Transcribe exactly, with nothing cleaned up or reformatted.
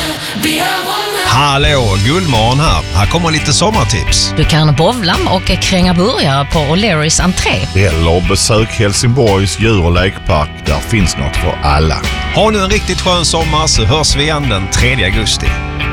Hallå, Guldmorgon här. Här kommer lite sommartips. Du kan bowla och kränga burgare på O'Learys entré. Eller besök Helsingborgs djur- och lekpark. Där finns något för alla. Ha nu en riktigt skön sommar så hörs vi igen den tredje augusti.